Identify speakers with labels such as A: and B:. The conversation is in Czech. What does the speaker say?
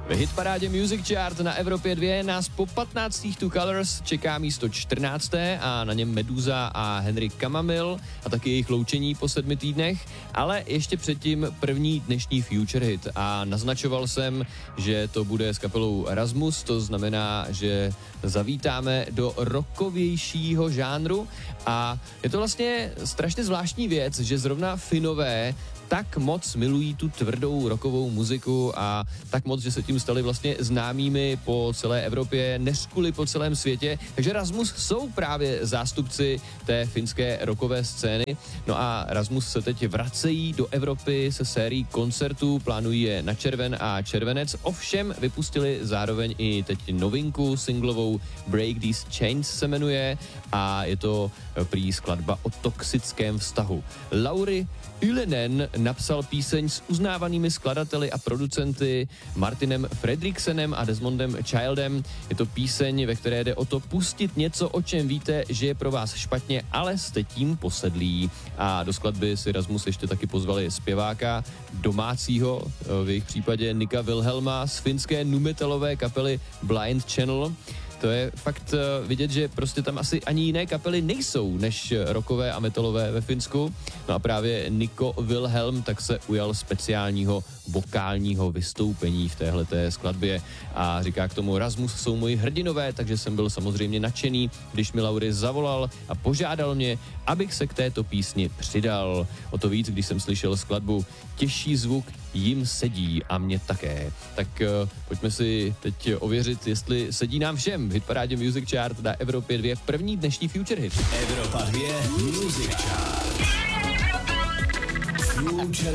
A: Ve hitparádě Music Chart na Evropě 2 nás po 15. Two Colors čeká místo 14. a na něm Meduza a Henry Kamamil a taky jejich loučení po 7 týdnech, ale ještě předtím první dnešní Future Hit a naznačoval jsem, že to bude s kapelou Rasmus, to znamená, že zavítáme do rockovějšího žánru a je to vlastně strašně zvláštní věc, že zrovna Finové tak moc milují tu tvrdou rockovou muziku a tak moc, že se tím stali vlastně známými po celé Evropě, neřkuli po celém světě. Takže Rasmus jsou právě zástupci té finské rockové scény. No a Rasmus se teď vracejí do Evropy se sérií koncertů, plánují je na červen a červenec. Ovšem vypustili zároveň i teď novinku singlovou Break These Chains se jmenuje a je to prý skladba o toxickém vztahu. Lauri Ylenen napsal píseň s uznávanými skladateli a producenty Martinem Fredriksenem a Desmondem Childem. Je to píseň, ve které jde o to pustit něco, o čem víte, že je pro vás špatně, ale jste tím posedlí. A do skladby si Rasmus ještě taky pozvali zpěváka domácího, v jejich případě Nika Wilhelma z finské nu-metalové kapely Blind Channel. To je fakt vidět, že prostě tam asi ani jiné kapely nejsou než rockové a metalové ve Finsku. No a právě Niko Wilhelm tak se ujal speciálního vokálního vystoupení v téhleté skladbě a říká k tomu: Rasmus jsou moji hrdinové, takže jsem byl samozřejmě nadšený, když mi Lauri zavolal a požádal mě, abych se k této písni přidal. O to víc, když jsem slyšel skladbu Těžší zvuk jim sedí a mě také. Tak pojďme si teď ověřit, jestli sedí nám všem. V hitparádě Music Chart na Evropě 2 první dnešní Future Hit.
B: Evropa 2 Music Chart. Future